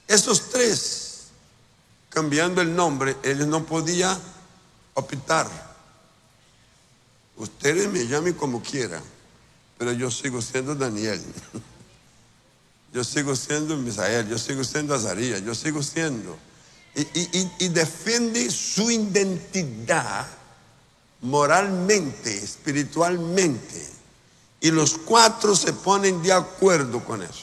Esos tres, cambiando el nombre, ellos no podían optar. Ustedes me llamen como quieran, pero yo sigo siendo Daniel. Yo sigo siendo Misael, yo sigo siendo Azarías, yo sigo siendo. Y defiende su identidad moralmente, espiritualmente. Y los cuatro se ponen de acuerdo con eso.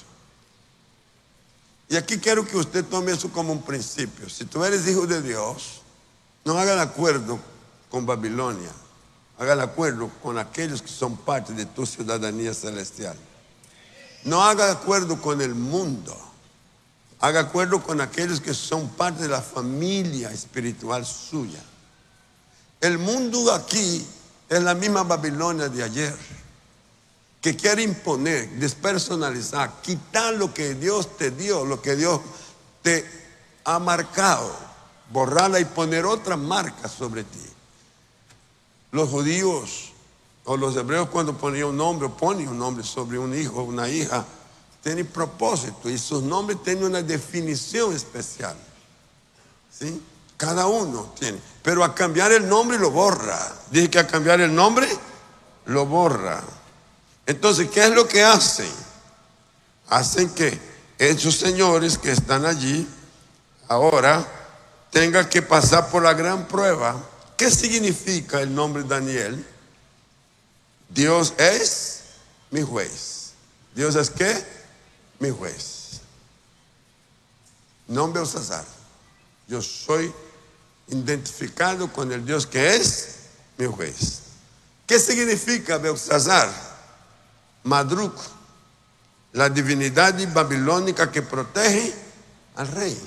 Y aquí quiero que usted tome eso como un principio. Si tú eres hijo de Dios, no hagan acuerdo con Babilonia. Hagan acuerdo con aquellos que son parte de tu ciudadanía celestial. No haga acuerdo con el mundo. Haga acuerdo con aquellos que son parte de la familia espiritual suya. El mundo aquí es la misma Babilonia de ayer, que quiere imponer, despersonalizar, quitar lo que Dios te dio, lo que Dios te ha marcado, borrarla y poner otra marca sobre ti. Los judíos o los hebreos, cuando ponían un nombre sobre un hijo o una hija, tienen propósito y sus nombres tienen una definición especial. ¿Sí? Cada uno tiene. Pero a cambiar el nombre lo borra. Dije que a cambiar el nombre lo borra. Entonces, ¿qué es lo que hacen? Hacen que esos señores que están allí ahora tengan que pasar por la gran prueba. ¿Qué significa el nombre Daniel? Dios es mi juez. ¿Dios es qué? Mi juez. No Belsasar. Yo soy identificado con el Dios que es mi juez. ¿Qué significa Belsasar? Madruk, la divinidad babilónica que protege al rey.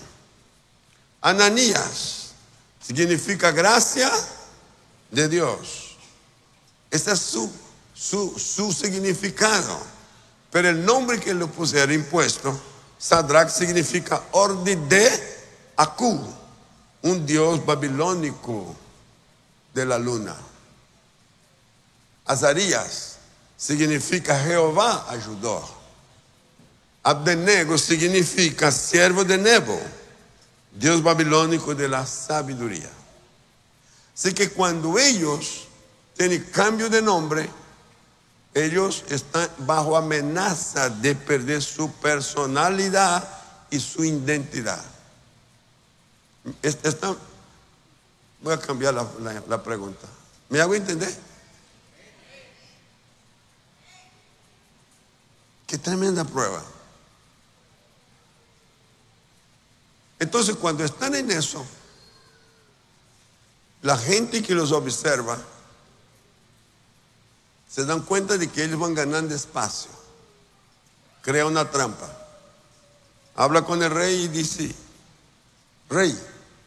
Ananías significa gracia de Dios. Ese es su significado. Pero el nombre que le pusieron impuesto, Sadrach, significa orden de Aku, un dios babilónico de la luna. Azarías significa Jehová ayudó. Abednego significa siervo de Nebo, dios babilónico de la sabiduría. Así que cuando ellos tienen cambio de nombre, ellos están bajo amenaza de perder su personalidad y su identidad. Voy a cambiar la pregunta. ¿Me hago entender? Qué tremenda prueba. Entonces, cuando están en eso, la gente que los observa se dan cuenta de que ellos van ganando espacio. Crea una trampa. Habla con el rey y dice: rey,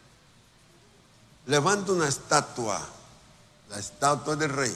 levanta una estatua, la estatua del rey,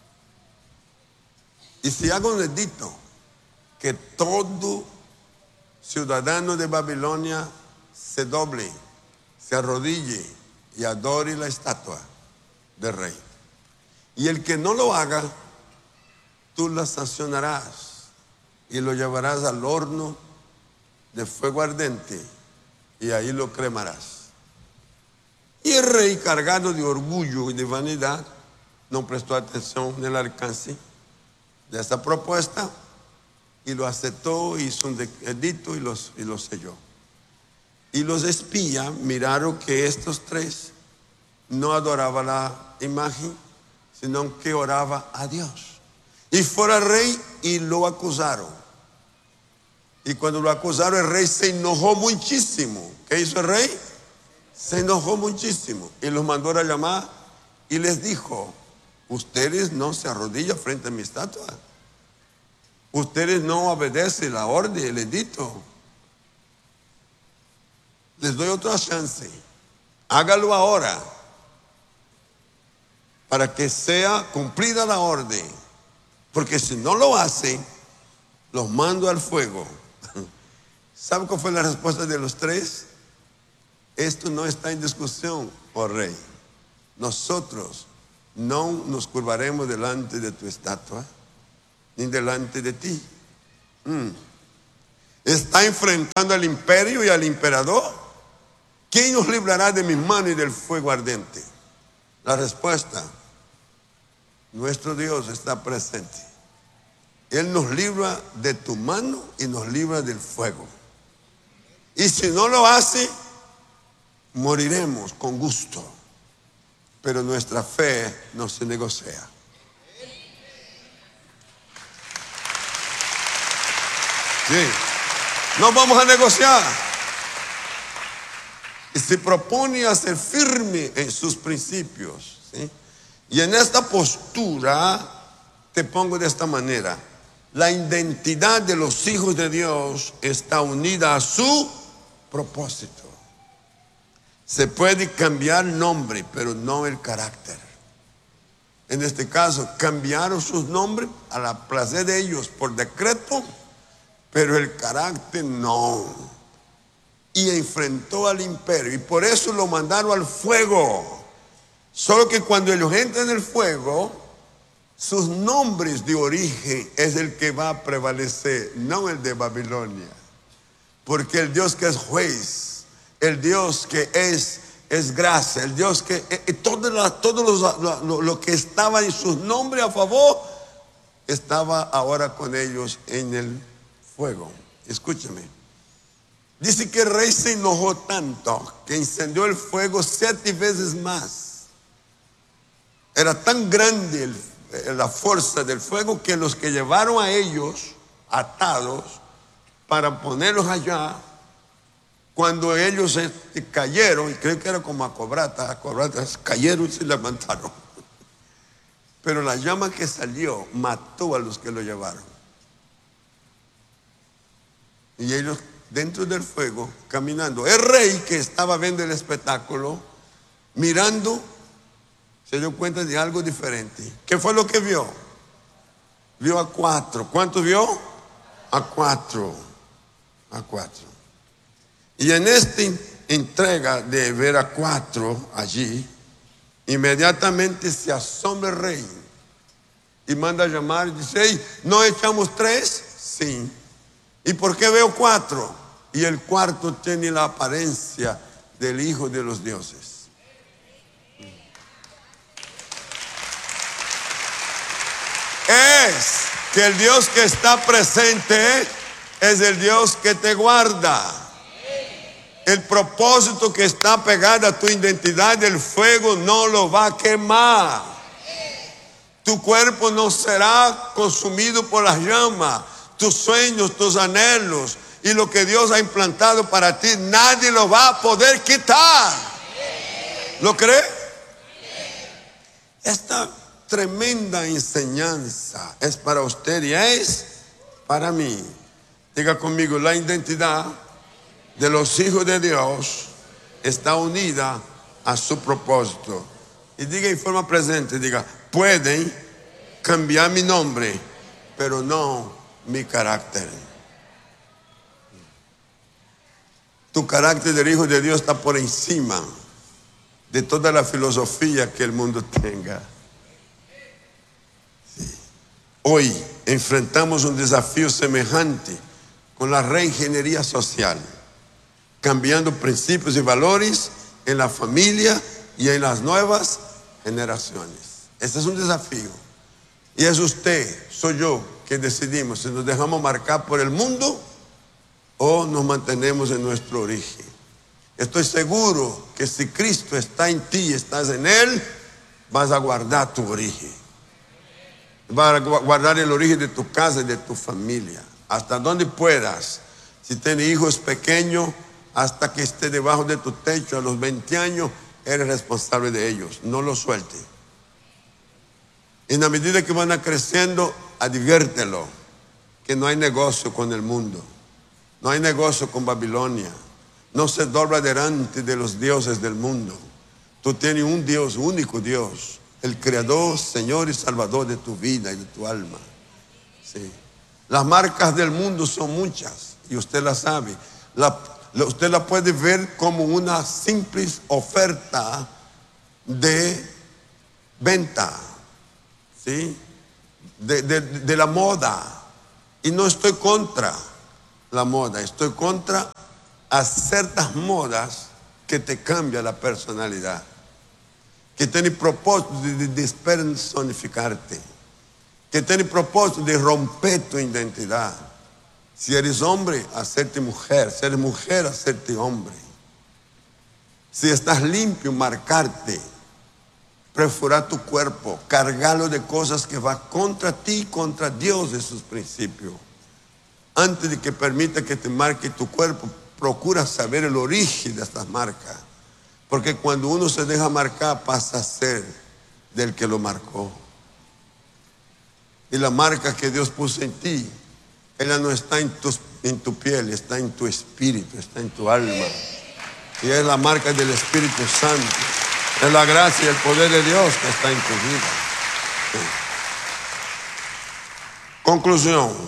y si hago un edicto que todo ciudadano de Babilonia se doble, se arrodille y adore la estatua del rey, y el que no lo haga, tú la sancionarás y lo llevarás al horno de fuego ardente y ahí lo cremarás. Y el rey, cargado de orgullo y de vanidad, no prestó atención en el alcance de esa propuesta y lo aceptó, hizo un edicto y lo selló. Y los espías miraron que estos tres no adoraban la imagen, sino que oraba a Dios. Y fuera el rey y lo acusaron. Y cuando lo acusaron, el rey se enojó muchísimo. ¿Qué hizo el rey? Se enojó muchísimo y los mandó a llamar y les dijo: ustedes no se arrodillan frente a mi estatua. Ustedes no obedecen la orden, el edicto. Les doy otra chance. Hágalo ahora para que sea cumplida la orden. Porque si no lo hacen, los mando al fuego. ¿Sabe cuál fue la respuesta de los tres? Esto no está en discusión, oh rey. Nosotros no nos curvaremos delante de tu estatua, ni delante de ti. está enfrentando al imperio y al emperador. ¿Quién nos librará de mi mano y del fuego ardiente? La respuesta: nuestro Dios está presente. Él nos libra de tu mano y nos libra del fuego. Y si no lo hace, moriremos con gusto. Pero nuestra fe no se negocia. Sí, no vamos a negociar. Y se propone a ser firme en sus principios, ¿sí? Y en esta postura te pongo de esta manera: la identidad de los hijos de Dios está unida a su propósito. Se puede cambiar el nombre, pero no el carácter. En este caso, cambiaron sus nombres a la placer de ellos por decreto, pero el carácter no. Y enfrentó al imperio, y por eso lo mandaron al fuego. Solo que cuando ellos entran en el fuego, sus nombres de origen es el que va a prevalecer, no el de Babilonia. Porque el Dios que es juez, el Dios que es gracia, el Dios que todo lo que estaba en sus nombres a favor, estaba ahora con ellos en el fuego. Escúcheme. Dice que el rey se enojó tanto que encendió el fuego 7 veces más. Era tan grande la fuerza del fuego que los que llevaron a ellos atados para ponerlos allá, cuando ellos cayeron, y creo que era como acobratas cayeron y se levantaron. Pero la llama que salió mató a los que lo llevaron. Y ellos dentro del fuego, caminando. El rey, que estaba viendo el espectáculo, mirando, se dio cuenta de algo diferente. ¿Qué fue lo que vio? Vio a 4. ¿Cuántos vio? A 4. A 4. Y en esta entrega de ver a 4 allí, inmediatamente se asombra el rey y manda a llamar y dice: hey, ¿no echamos 3? Sí. ¿Y por qué veo 4? Y el cuarto tiene la apariencia del Hijo de los dioses. Es que el Dios que está presente es el Dios que te guarda. El propósito que está pegado a tu identidad, del fuego no lo va a quemar. Tu cuerpo no será consumido por las llamas. Tus sueños, tus anhelos y lo que Dios ha implantado para ti, nadie lo va a poder quitar. ¿Lo cree? Esta tremenda enseñanza es para usted y es para mí. Diga conmigo: la identidad de los hijos de Dios está unida a su propósito. Y diga en forma presente, diga: pueden cambiar mi nombre, pero no mi carácter. Tu carácter del hijo de Dios está por encima de toda la filosofía que el mundo tenga. Sí. Hoy enfrentamos un desafío semejante con la reingeniería social, cambiando principios y valores en la familia y en las nuevas generaciones. Este es un desafío. Y es usted, soy yo, que decidimos si nos dejamos marcar por el mundo o nos mantenemos en nuestro origen. Estoy seguro que si Cristo está en ti y estás en Él, vas a guardar tu origen. Vas a guardar el origen de tu casa y de tu familia, hasta donde puedas. Si tienes hijos pequeños, hasta que esté debajo de tu techo a los 20 años, eres responsable de ellos. No los sueltes. En la medida que van creciendo, adviértelo que no hay negocio con el mundo. No hay negocio con Babilonia. No se dobla delante de los dioses del mundo. Tú tienes un Dios, único Dios, el Creador, Señor y Salvador de tu vida y de tu alma. Sí. Las marcas del mundo son muchas y usted las sabe. Usted la puede ver como una simple oferta de venta, ¿sí? De la moda. Y no estoy contra. la moda. Estoy contra a ciertas modas que te cambian la personalidad, que tienen propósito de despersonificarte, que tienen propósito de romper tu identidad. Si eres hombre, hacerte mujer. Si eres mujer, hacerte hombre. Si estás limpio, marcarte, perforar tu cuerpo, cargarlo de cosas que van contra ti, contra Dios de sus principios. Antes de que permita que te marque tu cuerpo, procura saber el origen de estas marcas. Porque cuando uno se deja marcar, pasa a ser del que lo marcó. Y la marca que Dios puso en ti, ella no está en tu piel, está en tu espíritu, está en tu alma. Y es la marca del Espíritu Santo. Es la gracia y el poder de Dios que está en tu vida. Conclusión.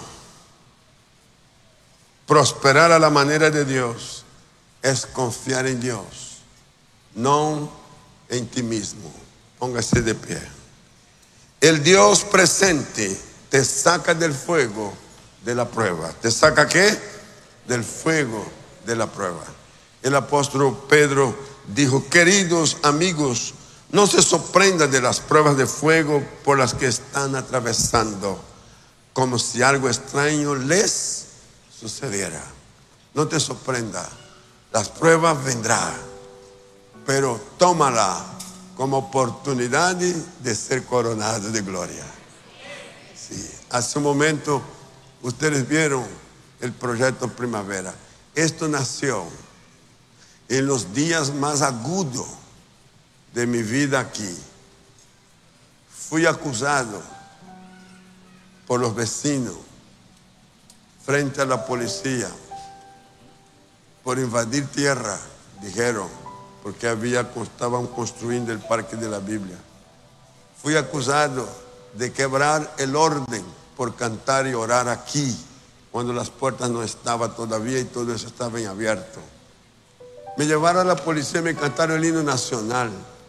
Prosperar a la manera de Dios es confiar en Dios, no en ti mismo. Póngase de pie. El Dios presente te saca del fuego de la prueba. ¿Te saca qué? Del fuego de la prueba. El apóstol Pedro dijo: queridos amigos, no se sorprendan de las pruebas de fuego por las que están atravesando, como si algo extraño les sucediera. No te sorprenda, las pruebas vendrán, pero tómala como oportunidad de ser coronado de gloria. Sí. Hace un momento ustedes vieron el proyecto Primavera. Esto nació en los días más agudos de mi vida aquí. Fui acusado por los vecinos frente a la policía por invadir tierra, dijeron, porque estaban construyendo el Parque de la Biblia. Fui acusado de quebrar el orden por cantar y orar aquí, cuando las puertas no estaban todavía y todo eso estaba en abierto. Me llevaron a la policía y me cantaron el himno nacional.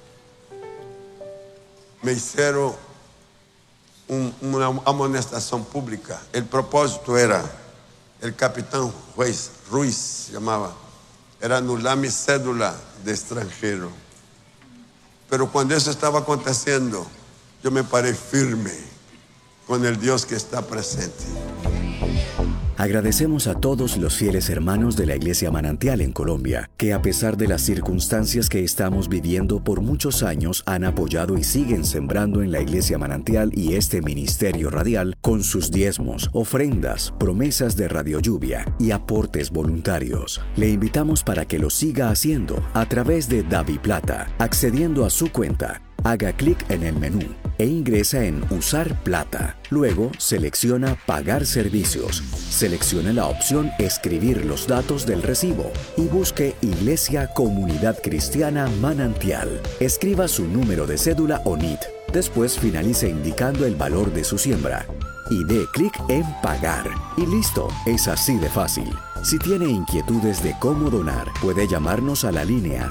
Me hicieron una amonestación pública. El propósito era, el capitán Ruiz se llamaba, era anular mi cédula de extranjero. Pero cuando eso estaba aconteciendo, yo me paré firme con el Dios que está presente. Agradecemos a todos los fieles hermanos de la Iglesia Manantial en Colombia, que a pesar de las circunstancias que estamos viviendo por muchos años han apoyado y siguen sembrando en la Iglesia Manantial y este ministerio radial con sus diezmos, ofrendas, promesas de Radio Lluvia y aportes voluntarios. Le invitamos para que lo siga haciendo a través de DaviPlata, accediendo a su cuenta. Haga clic en el menú e ingresa en Usar Plata. Luego selecciona Pagar servicios. Seleccione la opción Escribir los datos del recibo y busque Iglesia Comunidad Cristiana Manantial. Escriba su número de cédula o NIT. Después finalice indicando el valor de su siembra y dé clic en Pagar. Y listo, es así de fácil. Si tiene inquietudes de cómo donar, puede llamarnos a la línea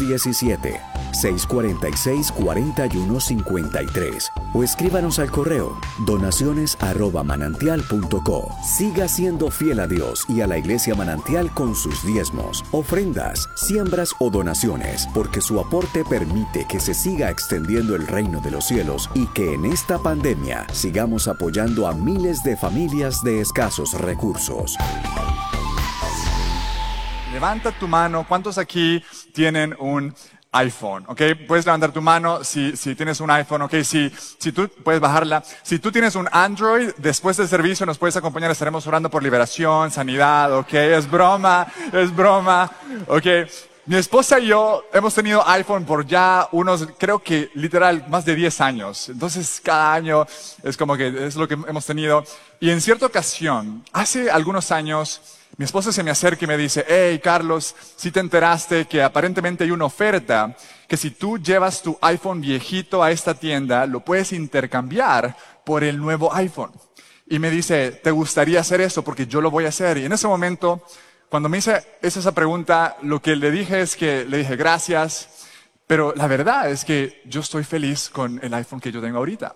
317-646-4153 o escríbanos al correo donaciones@manantial.co. Siga siendo fiel a Dios y a la Iglesia Manantial con sus diezmos, ofrendas, siembras o donaciones, porque su aporte permite que se siga extendiendo el reino de los cielos y que en esta pandemia sigamos apoyando a miles de familias de escasos recursos. Levanta tu mano. ¿Cuántos aquí tienen un iPhone? ¿Ok? Puedes levantar tu mano si tienes un iPhone. ¿Ok? Si tú puedes bajarla. Si tú tienes un Android, después del servicio nos puedes acompañar. Estaremos orando por liberación, sanidad. ¿Ok? Es broma. ¿Ok? Mi esposa y yo hemos tenido iPhone por ya creo que literal, más de 10 años. Entonces, cada año es como que es lo que hemos tenido. Y en cierta ocasión, hace algunos años, mi esposa se me acerca y me dice: hey, Carlos, ¿sí te enteraste que aparentemente hay una oferta que si tú llevas tu iPhone viejito a esta tienda, lo puedes intercambiar por el nuevo iPhone? Y me dice: ¿te gustaría hacer eso? Porque yo lo voy a hacer. Y en ese momento, cuando me hice esa pregunta, lo que le dije es que le dije gracias, pero la verdad es que yo estoy feliz con el iPhone que yo tengo ahorita.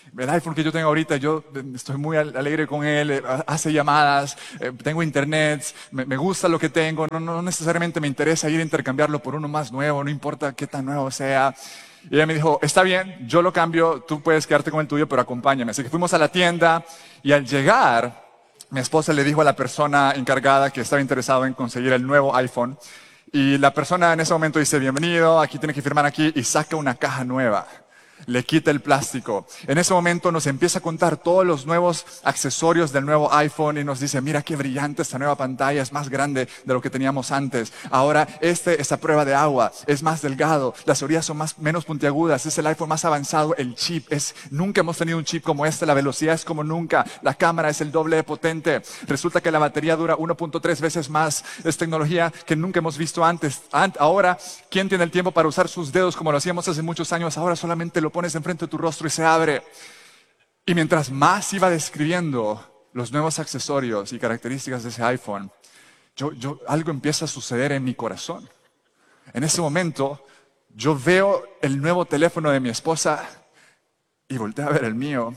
El iPhone que yo tengo ahorita, yo estoy muy alegre con él, hace llamadas, tengo internet, me gusta lo que tengo, no necesariamente me interesa ir a intercambiarlo por uno más nuevo, no importa qué tan nuevo sea. Y ella me dijo, está bien, yo lo cambio, tú puedes quedarte con el tuyo, pero acompáñame. Así que fuimos a la tienda y al llegar, mi esposa le dijo a la persona encargada que estaba interesado en conseguir el nuevo iPhone. Y la persona en ese momento dice, bienvenido, aquí tiene que firmar aquí, y saca una caja nueva. Le quita el plástico. En ese momento nos empieza a contar todos los nuevos accesorios del nuevo iPhone y nos dice, mira qué brillante esta nueva pantalla, es más grande de lo que teníamos antes. Ahora esta prueba de agua es más delgado, las orillas son menos puntiagudas, es el iPhone más avanzado, el chip nunca hemos tenido un chip como este, la velocidad es como nunca, la cámara es el doble de potente, resulta que la batería dura 1.3 veces más, es tecnología que nunca hemos visto antes. Ahora, ¿quién tiene el tiempo para usar sus dedos como lo hacíamos hace muchos años? Ahora solamente lo pones enfrente de tu rostro y se abre. Y mientras más iba describiendo los nuevos accesorios y características de ese iPhone, algo empieza a suceder en mi corazón. En ese momento, yo veo el nuevo teléfono de mi esposa y volteo a ver el mío.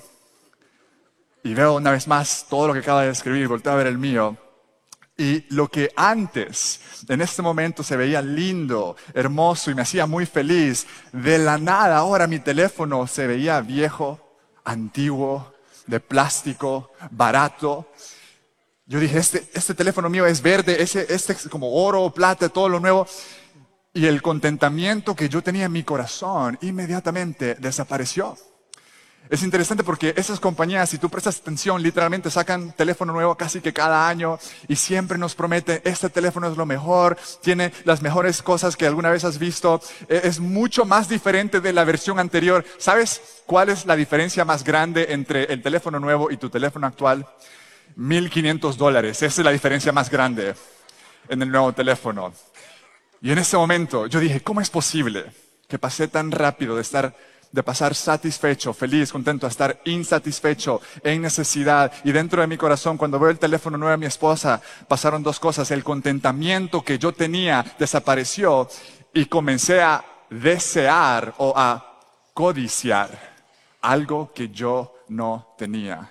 Y veo una vez más todo lo que acaba de describir, volteo a ver el mío. Y lo que antes, en este momento, se veía lindo, hermoso y me hacía muy feliz, de la nada ahora mi teléfono se veía viejo, antiguo, de plástico, barato. Yo dije, este teléfono mío es verde, este es como oro, plata, todo lo nuevo. Y el contentamiento que yo tenía en mi corazón inmediatamente desapareció. Es interesante porque esas compañías, si tú prestas atención, literalmente sacan teléfono nuevo casi que cada año y siempre nos prometen, este teléfono es lo mejor, tiene las mejores cosas que alguna vez has visto, es mucho más diferente de la versión anterior. ¿Sabes cuál es la diferencia más grande entre el teléfono nuevo y tu teléfono actual? $1,500. Esa es la diferencia más grande en el nuevo teléfono. Y en ese momento yo dije, ¿cómo es posible que pasé tan rápido de pasar satisfecho, feliz, contento, a estar insatisfecho, en necesidad? Y dentro de mi corazón, cuando veo el teléfono nuevo de mi esposa, pasaron dos cosas. El contentamiento que yo tenía desapareció y comencé a desear o a codiciar algo que yo no tenía.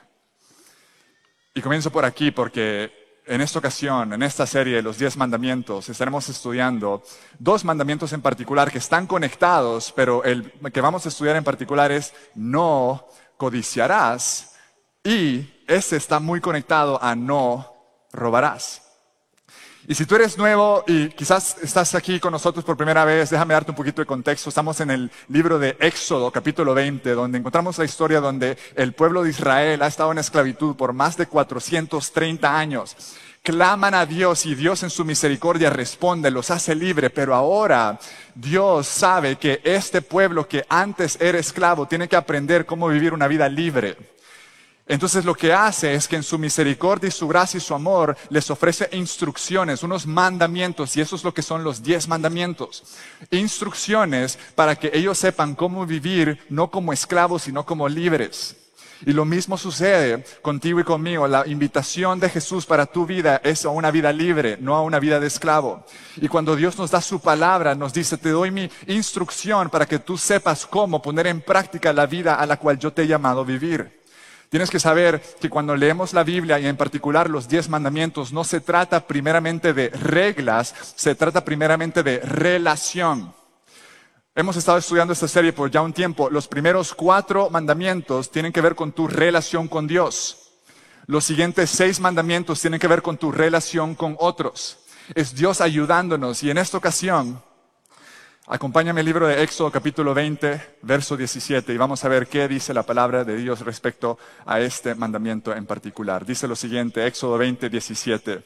Y comienzo por aquí porque en esta ocasión, en esta serie de los 10 mandamientos, estaremos estudiando 2 mandamientos en particular que están conectados, pero el que vamos a estudiar en particular es no codiciarás, y ese está muy conectado a no robarás. Y si tú eres nuevo y quizás estás aquí con nosotros por primera vez, déjame darte un poquito de contexto. Estamos en el libro de Éxodo, capítulo 20, donde encontramos la historia donde el pueblo de Israel ha estado en esclavitud por más de 430 años. Claman a Dios y Dios en su misericordia responde, los hace libre, pero ahora Dios sabe que este pueblo que antes era esclavo tiene que aprender cómo vivir una vida libre. Entonces lo que hace es que en su misericordia y su gracia y su amor les ofrece instrucciones, unos mandamientos, y eso es lo que son los 10 mandamientos. Instrucciones para que ellos sepan cómo vivir, no como esclavos, sino como libres. Y lo mismo sucede contigo y conmigo. La invitación de Jesús para tu vida es a una vida libre, no a una vida de esclavo. Y cuando Dios nos da su palabra, nos dice, te doy mi instrucción para que tú sepas cómo poner en práctica la vida a la cual yo te he llamado a vivir. Tienes que saber que cuando leemos la Biblia y en particular los 10 mandamientos, no se trata primeramente de reglas, se trata primeramente de relación. Hemos estado estudiando esta serie por ya un tiempo. Los primeros 4 mandamientos tienen que ver con tu relación con Dios. Los siguientes 6 mandamientos tienen que ver con tu relación con otros. Es Dios ayudándonos, y en esta ocasión, acompáñame al libro de Éxodo capítulo 20, verso 17, y vamos a ver qué dice la palabra de Dios respecto a este mandamiento en particular. Dice lo siguiente, Éxodo 20, 17.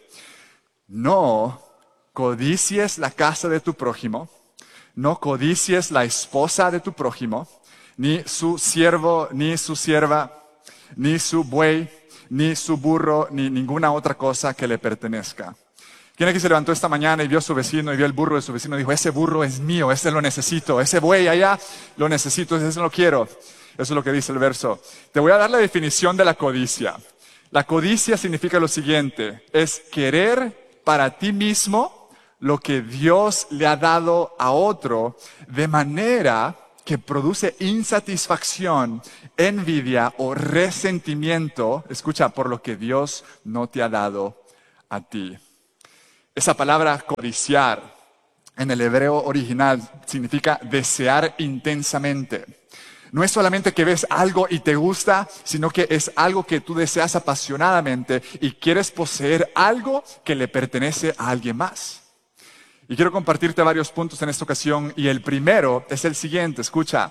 No codicies la casa de tu prójimo, no codicies la esposa de tu prójimo, ni su siervo, ni su sierva, ni su buey, ni su burro, ni ninguna otra cosa que le pertenezca. ¿Quién aquí se levantó esta mañana y vio a su vecino y vio el burro de su vecino y dijo, ese burro es mío, ese lo necesito, ese buey allá lo necesito, ese lo quiero? Eso es lo que dice el verso. Te voy a dar la definición de la codicia. La codicia significa lo siguiente, es querer para ti mismo lo que Dios le ha dado a otro, de manera que produce insatisfacción, envidia o resentimiento, escucha, por lo que Dios no te ha dado a ti. Esa palabra codiciar en el hebreo original significa desear intensamente. No es solamente que ves algo y te gusta, sino que es algo que tú deseas apasionadamente y quieres poseer algo que le pertenece a alguien más. Y quiero compartirte varios puntos en esta ocasión, y el primero es el siguiente, escucha.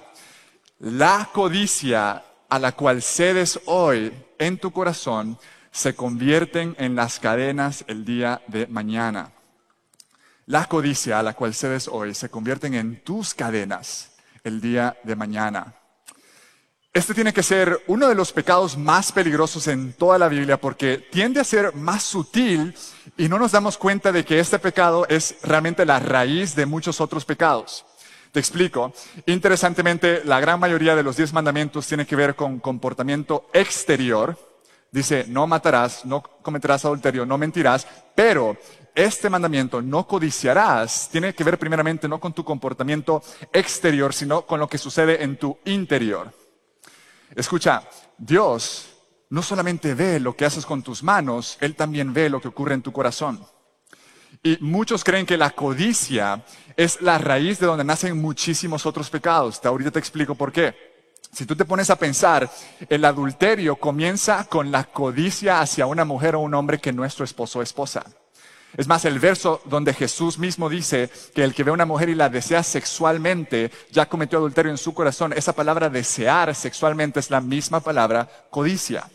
La codicia a la cual cedes hoy en tu corazón se convierten en las cadenas el día de mañana. La codicia a la cual cedes hoy se convierten en tus cadenas el día de mañana. Este tiene que ser uno de los pecados más peligrosos en toda la Biblia porque tiende a ser más sutil y no nos damos cuenta de que este pecado es realmente la raíz de muchos otros pecados. Te explico. Interesantemente, la gran mayoría de los 10 mandamientos tiene que ver con comportamiento exterior. Dice, no matarás, no cometerás adulterio, no mentirás, pero este mandamiento, no codiciarás, tiene que ver primeramente no con tu comportamiento exterior, sino con lo que sucede en tu interior. Escucha, Dios no solamente ve lo que haces con tus manos, Él también ve lo que ocurre en tu corazón. Y muchos creen que la codicia es la raíz de donde nacen muchísimos otros pecados. Ahorita te explico por qué. Si tú te pones a pensar, el adulterio comienza con la codicia hacia una mujer o un hombre que no es tu esposo o esposa. Es más, el verso donde Jesús mismo dice que el que ve a una mujer y la desea sexualmente ya cometió adulterio en su corazón. Esa palabra desear sexualmente es la misma palabra codicia.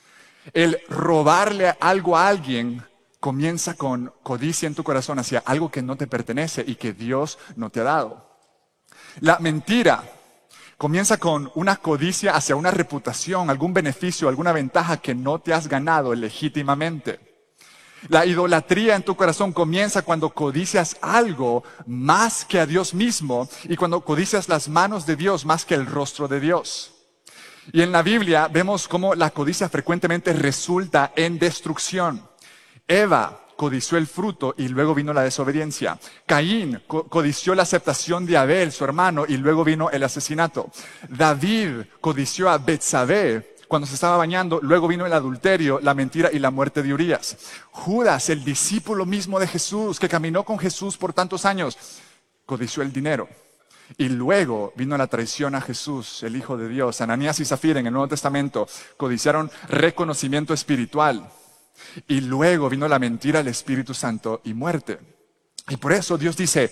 El robarle algo a alguien comienza con codicia en tu corazón hacia algo que no te pertenece y que Dios no te ha dado. La mentira comienza con una codicia hacia una reputación, algún beneficio, alguna ventaja que no te has ganado legítimamente. La idolatría en tu corazón comienza cuando codicias algo más que a Dios mismo y cuando codicias las manos de Dios más que el rostro de Dios. Y en la Biblia vemos cómo la codicia frecuentemente resulta en destrucción. Eva codició el fruto y luego vino la desobediencia. Caín codició la aceptación de Abel, su hermano, y luego vino el asesinato. David codició a Betsabé cuando se estaba bañando, luego vino el adulterio, la mentira y la muerte de Urías. Judas, el discípulo mismo de Jesús, que caminó con Jesús por tantos años, codició el dinero. Y luego vino la traición a Jesús, el Hijo de Dios. Ananías y Zafira en el Nuevo Testamento codiciaron reconocimiento espiritual. Y luego vino la mentira al Espíritu Santo y muerte. Y por eso Dios dice,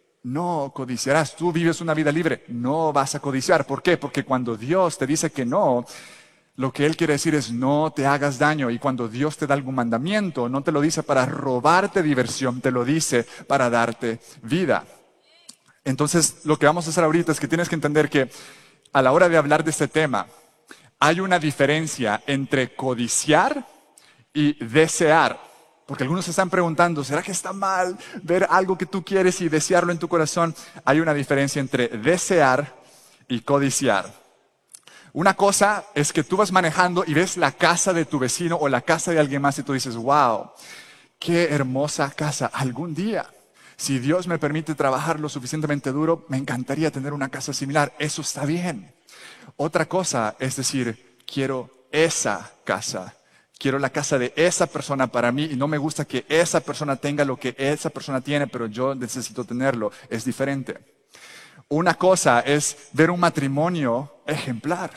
no codiciarás, tú vives una vida libre, no vas a codiciar. ¿Por qué? Porque cuando Dios te dice que no, lo que Él quiere decir es no te hagas daño. Y cuando Dios te da algún mandamiento, no te lo dice para robarte diversión, te lo dice para darte vida. Entonces, lo que vamos a hacer ahorita es que tienes que entender que a la hora de hablar de este tema, hay una diferencia entre codiciar y desear. Porque algunos se están preguntando, ¿será que está mal ver algo que tú quieres y desearlo en tu corazón? Hay una diferencia entre desear y codiciar. Una cosa es que tú vas manejando y ves la casa de tu vecino o la casa de alguien más y tú dices, wow, qué hermosa casa. Algún día, si Dios me permite trabajar lo suficientemente duro, me encantaría tener una casa similar. Eso está bien. Otra cosa es decir, quiero esa casa. Quiero la casa de esa persona para mí y no me gusta que esa persona tenga lo que esa persona tiene, pero yo necesito tenerlo. Es diferente. Una cosa es ver un matrimonio ejemplar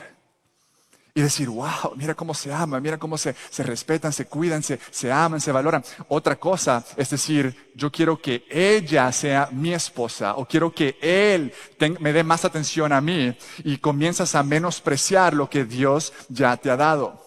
y decir, wow, mira cómo se aman, mira cómo se respetan, se cuidan, se aman, se valoran. Otra cosa es decir, yo quiero que ella sea mi esposa o quiero que él me dé más atención a mí y comienzas a menospreciar lo que Dios ya te ha dado.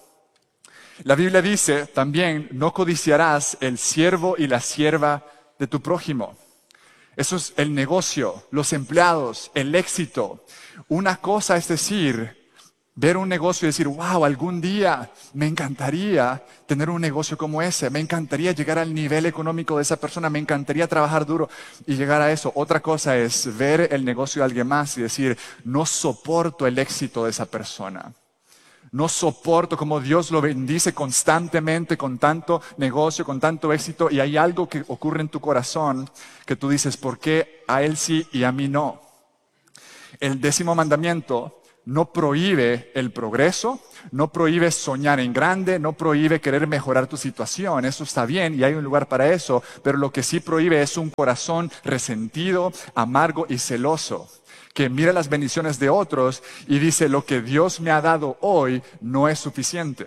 La Biblia dice también, no codiciarás el siervo y la sierva de tu prójimo. Eso es el negocio, los empleados, el éxito. Una cosa es decir, ver un negocio y decir, wow, algún día me encantaría tener un negocio como ese. Me encantaría llegar al nivel económico de esa persona. Me encantaría trabajar duro y llegar a eso. Otra cosa es ver el negocio de alguien más y decir, no soporto el éxito de esa persona. No soporto cómo Dios lo bendice constantemente con tanto negocio, con tanto éxito. Y hay algo que ocurre en tu corazón que tú dices, ¿por qué a él sí y a mí no? El 10º mandamiento no prohíbe el progreso, no prohíbe soñar en grande, no prohíbe querer mejorar tu situación. Eso está bien y hay un lugar para eso, pero lo que sí prohíbe es un corazón resentido, amargo y celoso, que mira las bendiciones de otros y dice, lo que Dios me ha dado hoy no es suficiente.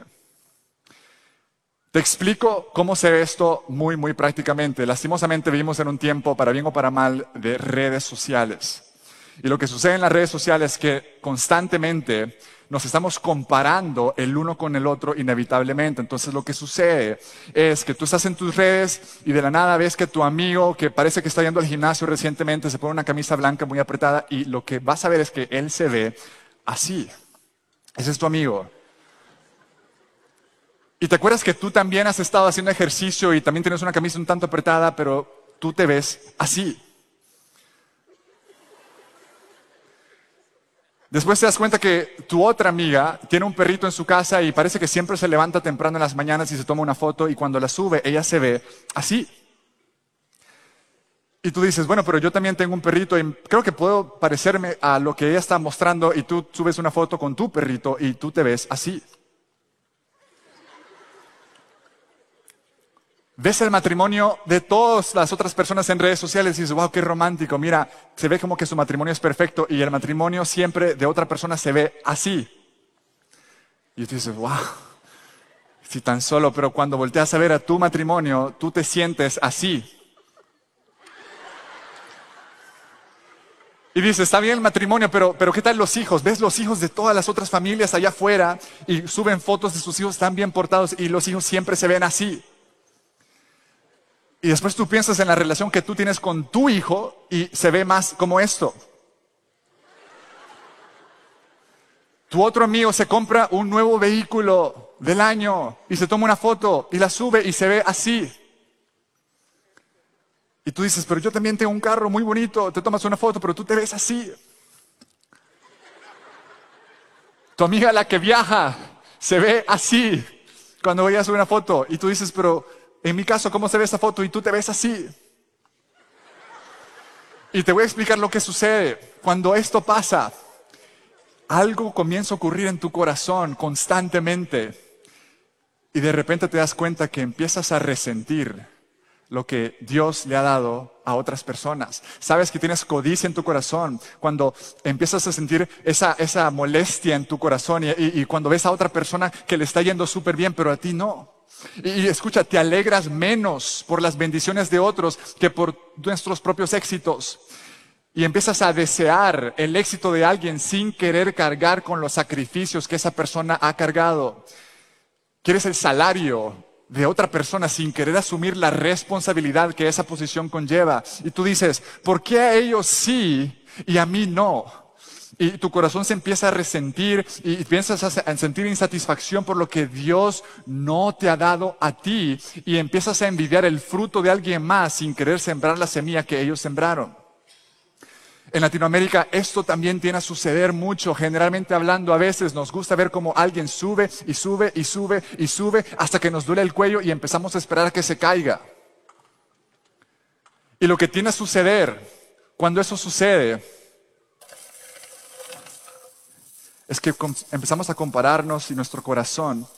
Te explico cómo se ve esto muy prácticamente. Lastimosamente vivimos en un tiempo, para bien o para mal, de redes sociales. Y lo que sucede en las redes sociales es que constantemente nos estamos comparando el uno con el otro inevitablemente. Entonces lo que sucede es que tú estás en tus redes y de la nada ves que tu amigo, que parece que está yendo al gimnasio recientemente, se pone una camisa blanca muy apretada y lo que vas a ver es que él se ve así. Ese es tu amigo. Y te acuerdas que tú también has estado haciendo ejercicio y también tienes una camisa un tanto apretada, pero tú te ves así. Después te das cuenta que tu otra amiga tiene un perrito en su casa y parece que siempre se levanta temprano en las mañanas y se toma una foto y cuando la sube ella se ve así. Y tú dices, bueno, pero yo también tengo un perrito y creo que puedo parecerme a lo que ella está mostrando y tú subes una foto con tu perrito y tú te ves así. Ves el matrimonio de todas las otras personas en redes sociales y dices, wow, qué romántico. Mira, se ve como que su matrimonio es perfecto y el matrimonio siempre de otra persona se ve así. Y tú dices, wow, si tan solo, pero cuando volteas a ver a tu matrimonio, tú te sientes así. Y dices, está bien el matrimonio, pero ¿qué tal los hijos? ¿Ves los hijos de todas las otras familias allá afuera y suben fotos de sus hijos tan bien portados y los hijos siempre se ven así? Y después tú piensas en la relación que tú tienes con tu hijo y se ve más como esto. Tu otro amigo se compra un nuevo vehículo del año y se toma una foto y la sube y se ve así. Y tú dices, pero yo también tengo un carro muy bonito, te tomas una foto, pero tú te ves así. Tu amiga la que viaja se ve así cuando voy a subir una foto y tú dices, pero en mi caso, ¿cómo se ve esta foto? Y tú te ves así. Y te voy a explicar lo que sucede. Cuando esto pasa, algo comienza a ocurrir en tu corazón constantemente. Y de repente te das cuenta que empiezas a resentir lo que Dios le ha dado a otras personas. Sabes que tienes codicia en tu corazón cuando empiezas a sentir esa molestia en tu corazón y cuando ves a otra persona que le está yendo súper bien, pero a ti no. Y escucha, te alegras menos por las bendiciones de otros que por nuestros propios éxitos. Y empiezas a desear el éxito de alguien sin querer cargar con los sacrificios que esa persona ha cargado. Quieres el salario de otra persona sin querer asumir la responsabilidad que esa posición conlleva. Y tú dices, ¿por qué a ellos sí y a mí no? Y tu corazón se empieza a resentir y piensas a sentir insatisfacción por lo que Dios no te ha dado a ti. Y empiezas a envidiar el fruto de alguien más sin querer sembrar la semilla que ellos sembraron. En Latinoamérica esto también tiene a suceder mucho. Generalmente hablando, a veces nos gusta ver cómo alguien sube y sube y sube y sube hasta que nos duele el cuello y empezamos a esperar a que se caiga. Y lo que tiene a suceder cuando eso sucede es que empezamos a compararnos y nuestro corazón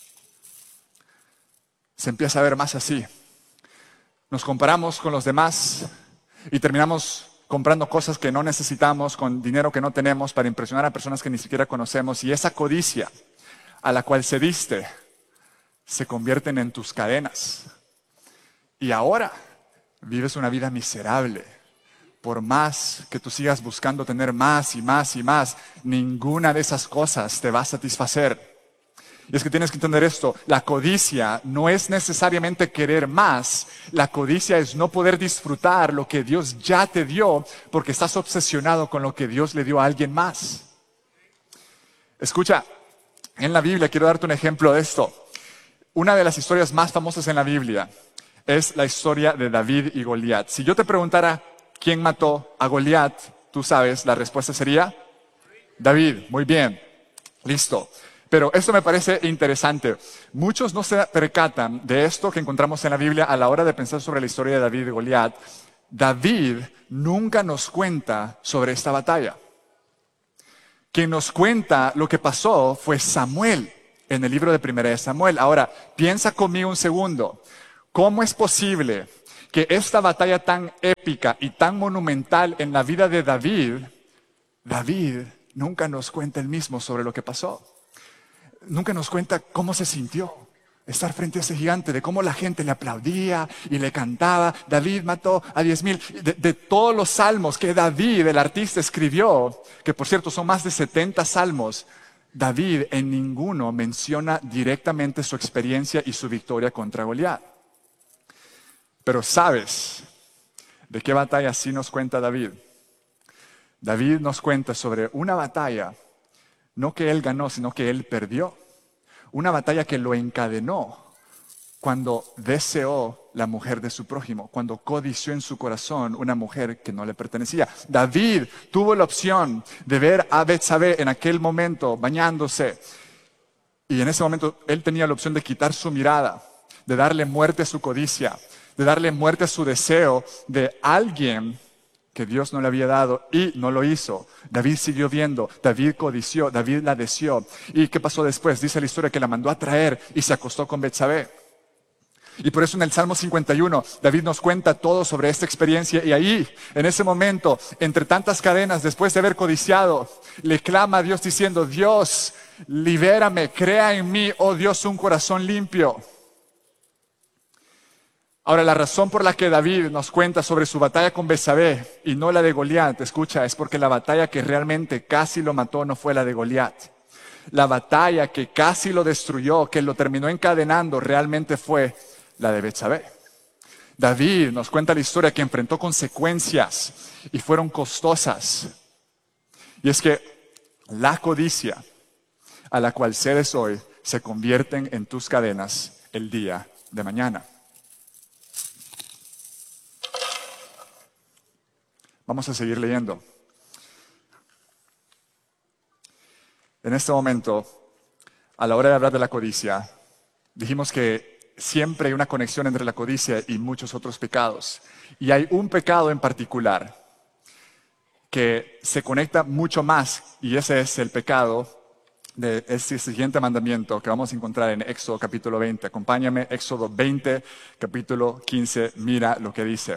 se empieza a ver más así. Nos comparamos con los demás y terminamos comprando cosas que no necesitamos, con dinero que no tenemos para impresionar a personas que ni siquiera conocemos. Y esa codicia a la cual cediste se convierten en tus cadenas. Y ahora vives una vida miserable. Por más que tú sigas buscando tener más y más y más, ninguna de esas cosas te va a satisfacer. Y es que tienes que entender esto, la codicia no es necesariamente querer más, la codicia es no poder disfrutar lo que Dios ya te dio porque estás obsesionado con lo que Dios le dio a alguien más. Escucha, en la Biblia quiero darte un ejemplo de esto. Una de las historias más famosas en la Biblia es la historia de David y Goliat. Si yo te preguntara quién mató a Goliat, tú sabes, la respuesta sería David. Muy bien, listo. Pero esto me parece interesante. Muchos no se percatan de esto que encontramos en la Biblia a la hora de pensar sobre la historia de David y Goliat. David nunca nos cuenta sobre esta batalla. Quien nos cuenta lo que pasó fue Samuel en el libro de Primera de Samuel. Ahora, piensa conmigo un segundo. ¿Cómo es posible que esta batalla tan épica y tan monumental en la vida de David nunca nos cuenta él mismo sobre lo que pasó? Nunca nos cuenta cómo se sintió estar frente a ese gigante, de cómo la gente le aplaudía y le cantaba. David mató a 10,000. De todos los salmos que David, el artista, escribió, que por cierto son más de 70 salmos, David en ninguno menciona directamente su experiencia y su victoria contra Goliat. Pero ¿sabes de qué batalla sí nos cuenta David? David nos cuenta sobre una batalla, no que él ganó, sino que él perdió. Una batalla que lo encadenó cuando deseó la mujer de su prójimo, cuando codició en su corazón una mujer que no le pertenecía. David tuvo la opción de ver a Betsabé en aquel momento bañándose. Y en ese momento él tenía la opción de quitar su mirada, de darle muerte a su codicia, de darle muerte a su deseo de alguien que Dios no le había dado, y no lo hizo. David siguió viendo, David codició, David la deseó. ¿Y qué pasó después? Dice la historia que la mandó a traer y se acostó con Betsabé. Y por eso en el Salmo 51, David nos cuenta todo sobre esta experiencia, y ahí, en ese momento, entre tantas cadenas, después de haber codiciado, le clama a Dios diciendo: Dios, libérame, crea en mí, oh Dios, un corazón limpio. Ahora, la razón por la que David nos cuenta sobre su batalla con Betsabé y no la de Goliat, escucha, es porque la batalla que realmente casi lo mató no fue la de Goliat. La batalla que casi lo destruyó, que lo terminó encadenando, realmente fue la de Betsabé. David nos cuenta la historia que enfrentó consecuencias y fueron costosas. Y es que la codicia a la cual cedes hoy se convierten en tus cadenas el día de mañana. Vamos a seguir leyendo. En este momento, a la hora de hablar de la codicia, dijimos que siempre hay una conexión entre la codicia y muchos otros pecados. Y hay un pecado en particular que se conecta mucho más, y ese es el pecado de este siguiente mandamiento que vamos a encontrar en Éxodo capítulo 20. Acompáñame, Éxodo 20, capítulo 15, mira lo que dice.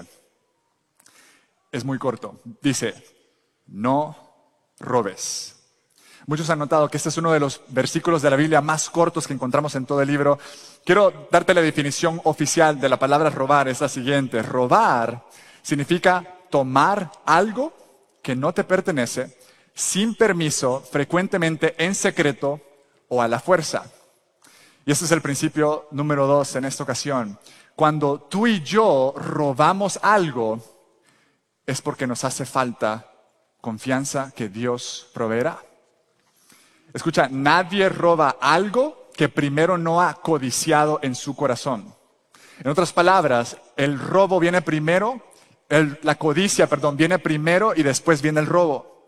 Es muy corto. Dice: no robes. Muchos han notado que este es uno de los versículos de la Biblia más cortos que encontramos en todo el libro. Quiero darte la definición oficial de la palabra robar. Es la siguiente: robar significa tomar algo que no te pertenece sin permiso, frecuentemente en secreto o a la fuerza. Y este es el principio número 2 en esta ocasión. Cuando tú y yo robamos algo, es porque nos hace falta confianza que Dios proveerá. Escucha, nadie roba algo que primero no ha codiciado en su corazón. En otras palabras, el robo viene primero, la codicia, viene primero y después viene el robo.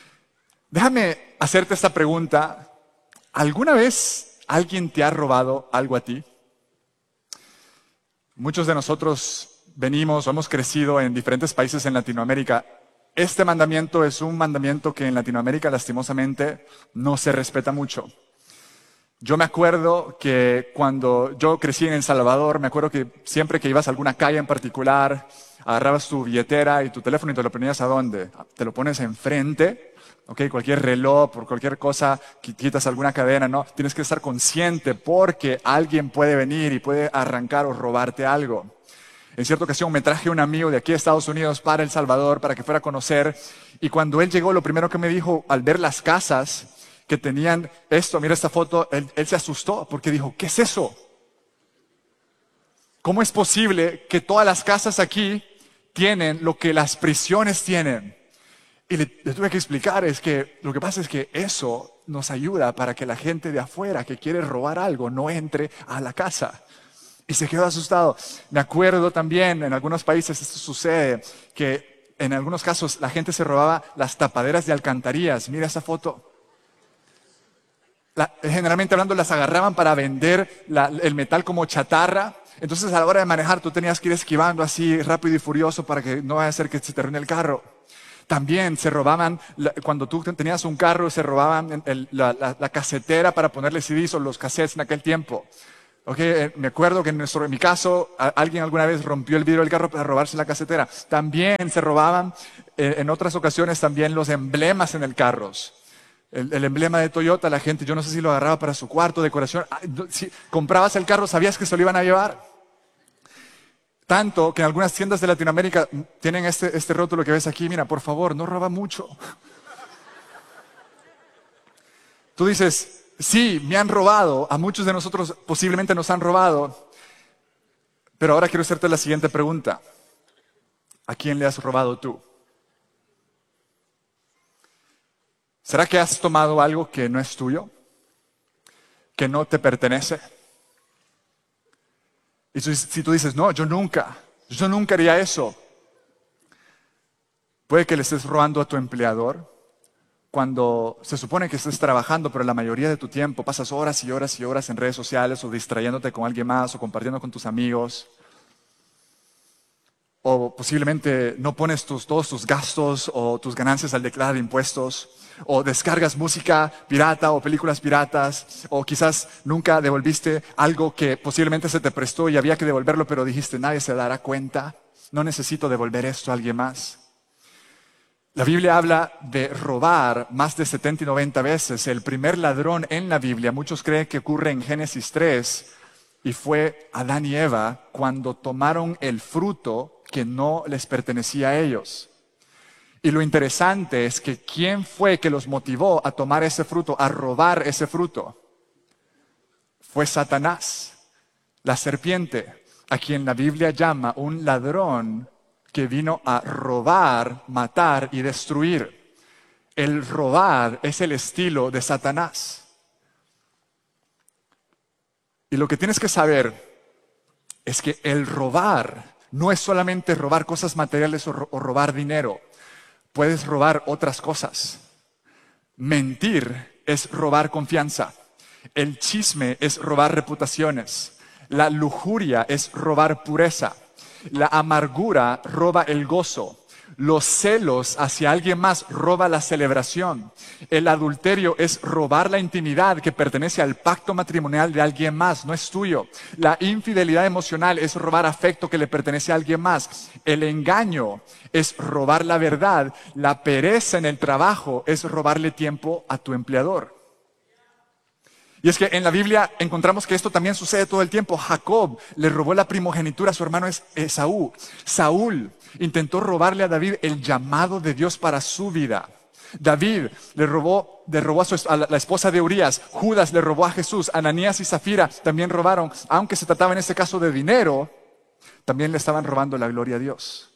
Déjame hacerte esta pregunta. ¿Alguna vez alguien te ha robado algo a ti? Muchos de nosotros venimos o hemos crecido en diferentes países en Latinoamérica. Este mandamiento es un mandamiento que en Latinoamérica lastimosamente no se respeta mucho. Yo me acuerdo que cuando yo crecí en El Salvador, me acuerdo que siempre que ibas a alguna calle en particular, agarrabas tu billetera y tu teléfono y te lo ponías ¿a dónde? Te lo pones enfrente, ¿ok? Cualquier reloj, por cualquier cosa, quitas alguna cadena, ¿no? Tienes que estar consciente porque alguien puede venir y puede arrancar o robarte algo. En cierta ocasión me traje un amigo de aquí de Estados Unidos para El Salvador para que fuera a conocer, y cuando él llegó, lo primero que me dijo al ver las casas que tenían esto, mira esta foto, él se asustó porque dijo: ¿qué es eso? ¿Cómo es posible que todas las casas aquí tienen lo que las prisiones tienen? Y le tuve que explicar, es que lo que pasa es que eso nos ayuda para que la gente de afuera que quiere robar algo no entre a la casa. Y se quedó asustado. Me acuerdo también, en algunos países esto sucede, que en algunos casos la gente se robaba las tapaderas de alcantarillas. Mira esa foto. Generalmente hablando, las agarraban para vender el metal como chatarra. Entonces a la hora de manejar tú tenías que ir esquivando así rápido y furioso para que no vaya a ser que se te arruine el carro. También se robaban, cuando tú tenías un carro, se robaban la casetera para ponerle CDs o los cassettes en aquel tiempo. Okay, me acuerdo que en mi caso, alguien alguna vez rompió el vidrio del carro para robarse la casetera. También se robaban, en otras ocasiones, también los emblemas en el carro. El emblema de Toyota, la gente, yo no sé si lo agarraba para su cuarto, decoración. Si comprabas el carro, sabías que se lo iban a llevar. Tanto que en algunas tiendas de Latinoamérica tienen este rótulo que ves aquí. Mira, por favor, no roba mucho. Tú dices, sí, me han robado, a muchos de nosotros posiblemente nos han robado, pero ahora quiero hacerte la siguiente pregunta. ¿A quién le has robado tú? ¿Será que has tomado algo que no es tuyo? ¿Que no te pertenece? Y si tú dices, no, yo nunca haría eso. Puede que le estés robando a tu empleador. Cuando se supone que estés trabajando, pero la mayoría de tu tiempo pasas horas y horas y horas en redes sociales o distrayéndote con alguien más o compartiendo con tus amigos. O posiblemente no pones todos tus gastos o tus ganancias al declarar impuestos. O descargas música pirata o películas piratas. O quizás nunca devolviste algo que posiblemente se te prestó y había que devolverlo, pero dijiste, nadie se dará cuenta. No necesito devolver esto a alguien más. La Biblia habla de robar más de 70 y 90 veces. El primer ladrón en la Biblia, muchos creen que ocurre en Génesis 3, y fue Adán y Eva cuando tomaron el fruto que no les pertenecía a ellos. Y lo interesante es que ¿quién fue que los motivó a tomar ese fruto, a robar ese fruto? Fue Satanás, la serpiente, a quien la Biblia llama un ladrón que vino a robar, matar y destruir. El robar es el estilo de Satanás. Y lo que tienes que saber es que el robar no es solamente robar cosas materiales o robar dinero. Puedes robar otras cosas. Mentir es robar confianza. El chisme es robar reputaciones. La lujuria es robar pureza. La amargura roba el gozo. Los celos hacia alguien más roba la celebración. El adulterio es robar la intimidad que pertenece al pacto matrimonial de alguien más, no es tuyo. La infidelidad emocional es robar afecto que le pertenece a alguien más. El engaño es robar la verdad. La pereza en el trabajo es robarle tiempo a tu empleador. Y es que en la Biblia encontramos que esto también sucede todo el tiempo. Jacob le robó la primogenitura a su hermano Esaú. Saúl intentó robarle a David el llamado de Dios para su vida. David le robó a la esposa de Urías. Judas le robó a Jesús. Ananías y Zafira también robaron. Aunque se trataba en este caso de dinero, también le estaban robando la gloria a Dios.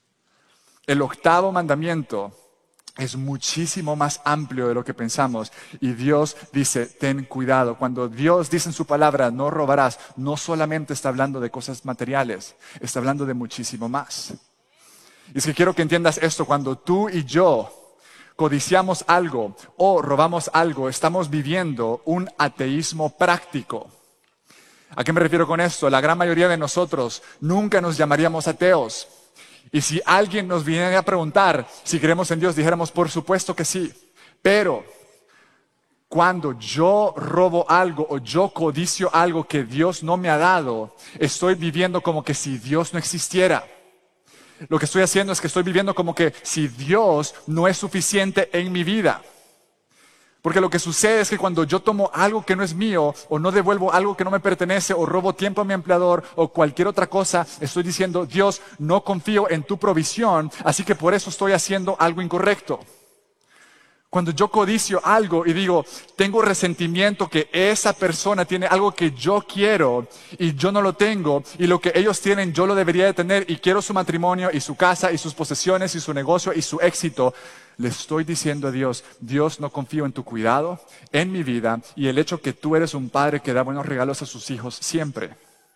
El octavo mandamiento es muchísimo más amplio de lo que pensamos. Y Dios dice, ten cuidado. Cuando Dios dice en su palabra, no robarás, no solamente está hablando de cosas materiales, está hablando de muchísimo más. Y es que quiero que entiendas esto. Cuando tú y yo codiciamos algo o robamos algo, estamos viviendo un ateísmo práctico. ¿A qué me refiero con esto? La gran mayoría de nosotros nunca nos llamaríamos ateos. Y si alguien nos viene a preguntar si creemos en Dios, dijéramos, por supuesto que sí. Pero cuando yo robo algo o yo codicio algo que Dios no me ha dado, estoy viviendo como que si Dios no existiera. Lo que estoy haciendo es que estoy viviendo como que si Dios no es suficiente en mi vida. Porque lo que sucede es que cuando yo tomo algo que no es mío, o no devuelvo algo que no me pertenece, o robo tiempo a mi empleador, o cualquier otra cosa, estoy diciendo, Dios, no confío en tu provisión, así que por eso estoy haciendo algo incorrecto. Cuando yo codicio algo y digo, tengo resentimiento que esa persona tiene algo que yo quiero y yo no lo tengo, y lo que ellos tienen yo lo debería de tener, y quiero su matrimonio y su casa y sus posesiones y su negocio y su éxito, le estoy diciendo a Dios, Dios, no confío en tu cuidado, en mi vida, y el hecho que tú eres un padre que da buenos regalos a sus hijos siempre.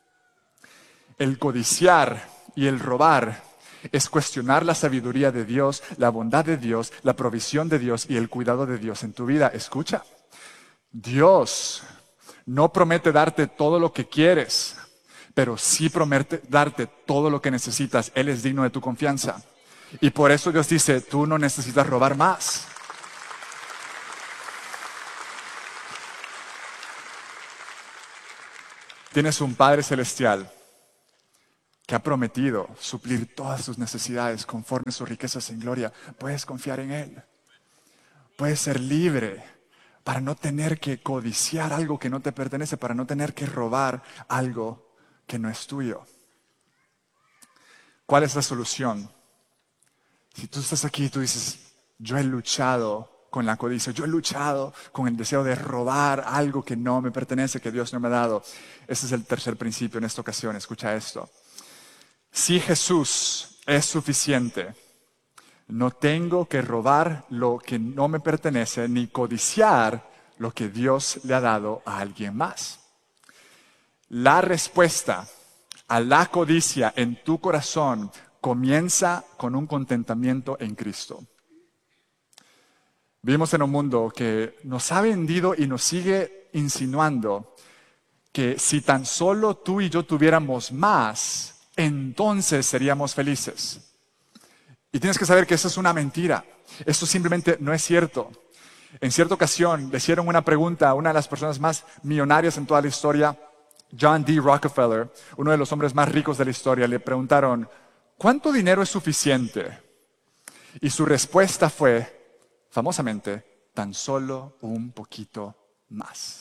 El codiciar y el robar es cuestionar la sabiduría de Dios, la bondad de Dios, la provisión de Dios y el cuidado de Dios en tu vida. Escucha, Dios no promete darte todo lo que quieres, pero sí promete darte todo lo que necesitas. Él es digno de tu confianza. Y por eso Dios dice, tú no necesitas robar más. Tienes un Padre Celestial que ha prometido suplir todas tus necesidades conforme a sus riquezas en gloria. Puedes confiar en Él. Puedes ser libre para no tener que codiciar algo que no te pertenece, para no tener que robar algo que no es tuyo. ¿Cuál es la solución? Si tú estás aquí y tú dices, yo he luchado con la codicia, yo he luchado con el deseo de robar algo que no me pertenece, que Dios no me ha dado. Ese es el tercer principio en esta ocasión. Escucha esto. Si Jesús es suficiente, no tengo que robar lo que no me pertenece ni codiciar lo que Dios le ha dado a alguien más. La respuesta a la codicia en tu corazón comienza con un contentamiento en Cristo. Vivimos en un mundo que nos ha vendido y nos sigue insinuando que si tan solo tú y yo tuviéramos más, entonces seríamos felices. Y tienes que saber que eso es una mentira. Eso simplemente no es cierto. En cierta ocasión le hicieron una pregunta a una de las personas más millonarias en toda la historia, John D. Rockefeller, uno de los hombres más ricos de la historia. Le preguntaron, ¿cuánto dinero es suficiente? Y su respuesta fue, famosamente, tan solo un poquito más.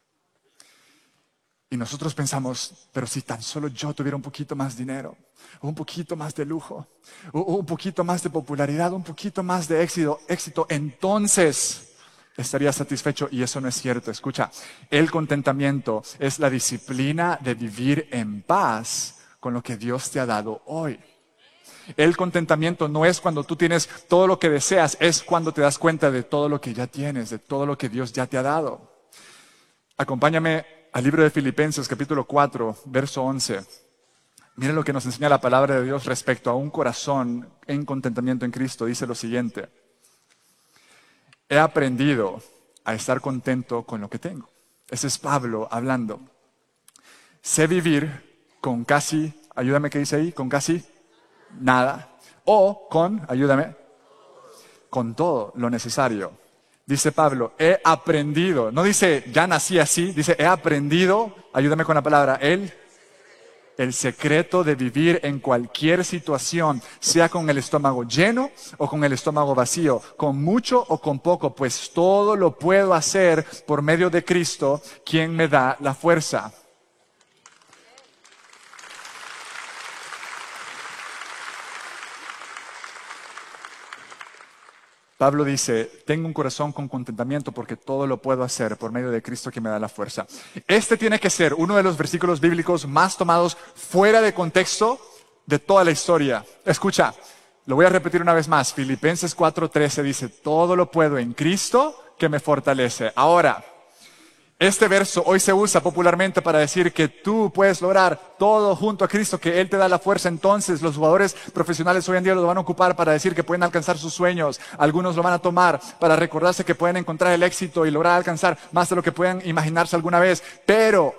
Y nosotros pensamos, pero si tan solo yo tuviera un poquito más dinero, o un poquito más de lujo, o un poquito más de popularidad, un poquito más de éxito, entonces estaría satisfecho. Y eso no es cierto. Escucha, el contentamiento es la disciplina de vivir en paz con lo que Dios te ha dado hoy. El contentamiento no es cuando tú tienes todo lo que deseas, es cuando te das cuenta de todo lo que ya tienes, de todo lo que Dios ya te ha dado. Acompáñame al libro de Filipenses, capítulo 4, verso 11. Miren lo que nos enseña la palabra de Dios respecto a un corazón en contentamiento en Cristo. Dice lo siguiente: he aprendido a estar contento con lo que tengo. Ese es Pablo hablando. Sé vivir con casi, ayúdame, ¿qué dice ahí? Con casi nada. O con, ayúdame, con todo lo necesario. Dice Pablo, he aprendido. No dice, ya nací así. Dice, he aprendido, ayúdame con la palabra, el secreto de vivir en cualquier situación, sea con el estómago lleno o con el estómago vacío, con mucho o con poco, pues todo lo puedo hacer por medio de Cristo, quien me da la fuerza. Pablo dice, tengo un corazón con contentamiento porque todo lo puedo hacer por medio de Cristo que me da la fuerza. Este tiene que ser uno de los versículos bíblicos más tomados fuera de contexto de toda la historia. Escucha, lo voy a repetir una vez más. Filipenses 4:13 dice, todo lo puedo en Cristo que me fortalece. Ahora, este verso hoy se usa popularmente para decir que tú puedes lograr todo junto a Cristo, que Él te da la fuerza. Entonces los jugadores profesionales hoy en día lo van a ocupar para decir que pueden alcanzar sus sueños. Algunos lo van a tomar para recordarse que pueden encontrar el éxito y lograr alcanzar más de lo que puedan imaginarse alguna vez. Pero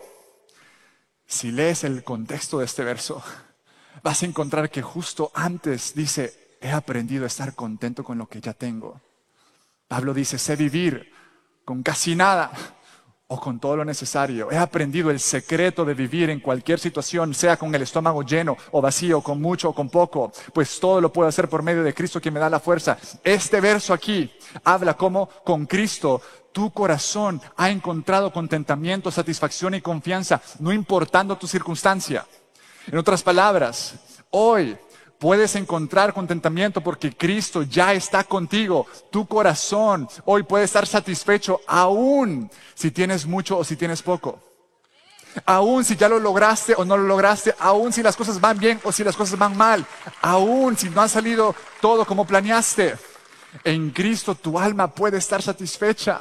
si lees el contexto de este verso, vas a encontrar que justo antes dice, he aprendido a estar contento con lo que ya tengo. Pablo dice, sé vivir con casi nada o con todo lo necesario. He aprendido el secreto de vivir en cualquier situación, sea con el estómago lleno o vacío, con mucho o con poco, pues todo lo puedo hacer por medio de Cristo quien me da la fuerza. Este verso aquí habla como con Cristo tu corazón ha encontrado contentamiento, satisfacción y confianza, no importando tu circunstancia. En otras palabras, hoy puedes encontrar contentamiento porque Cristo ya está contigo. Tu corazón hoy puede estar satisfecho aún si tienes mucho o si tienes poco. Aún si ya lo lograste o no lo lograste. Aún si las cosas van bien o si las cosas van mal. Aún si no ha salido todo como planeaste. En Cristo tu alma puede estar satisfecha.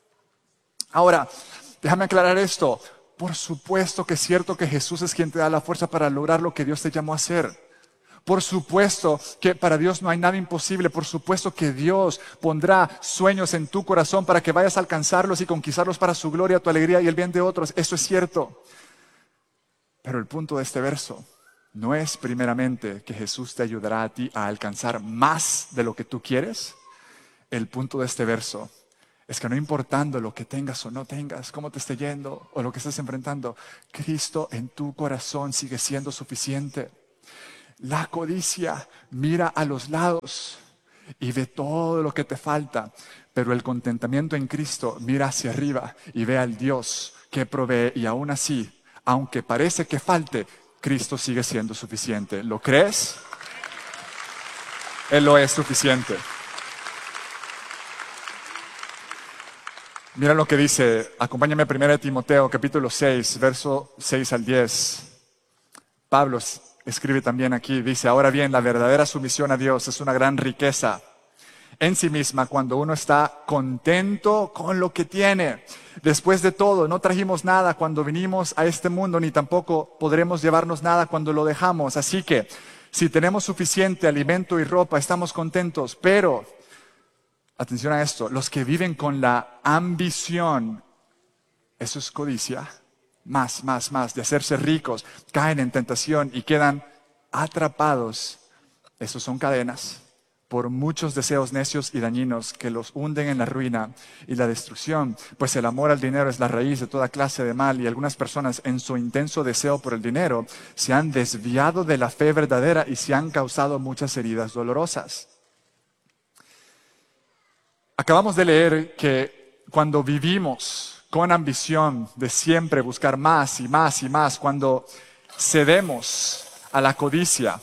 Ahora, déjame aclarar esto. Por supuesto que es cierto que Jesús es quien te da la fuerza para lograr lo que Dios te llamó a hacer. Por supuesto que para Dios no hay nada imposible. Por supuesto que Dios pondrá sueños en tu corazón para que vayas a alcanzarlos y conquistarlos para su gloria, tu alegría y el bien de otros. Eso es cierto. Pero el punto de este verso no es primeramente que Jesús te ayudará a ti a alcanzar más de lo que tú quieres. El punto de este verso es que no importando lo que tengas o no tengas, cómo te esté yendo o lo que estés enfrentando, Cristo en tu corazón sigue siendo suficiente. La codicia mira a los lados y ve todo lo que te falta, pero el contentamiento en Cristo mira hacia arriba y ve al Dios que provee, y aún así, aunque parece que falte, Cristo sigue siendo suficiente. ¿Lo crees? Él lo es suficiente. Mira lo que dice, acompáñame a 1 Timoteo capítulo 6, verso 6 al 10. Pablo escribe también aquí, dice, ahora bien, la verdadera sumisión a Dios es una gran riqueza en sí misma cuando uno está contento con lo que tiene. Después de todo, no trajimos nada cuando vinimos a este mundo, ni tampoco podremos llevarnos nada cuando lo dejamos. Así que, si tenemos suficiente alimento y ropa, estamos contentos. Pero, atención a esto, los que viven con la ambición, eso es codicia, más, de hacerse ricos, caen en tentación y quedan atrapados. Esos son cadenas por muchos deseos necios y dañinos que los hunden en la ruina y la destrucción, pues el amor al dinero es la raíz de toda clase de mal, y algunas personas en su intenso deseo por el dinero se han desviado de la fe verdadera y se han causado muchas heridas dolorosas. Acabamos de leer que cuando vivimos con ambición de siempre buscar más y más y más, cuando cedemos a la codicia,